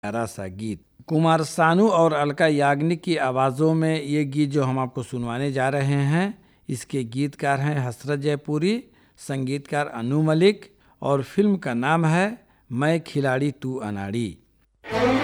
प्यारा सा गीत। कुमार सानू और अलका याग्निक की आवाज़ों में ये गीत जो हम आपको सुनवाने जा रहे हैं, इसके गीतकार हैं हसरत जयपुरी, संगीतकार अनु मलिक, और फिल्म का नाम है मैं खिलाड़ी तू अनाड़ी।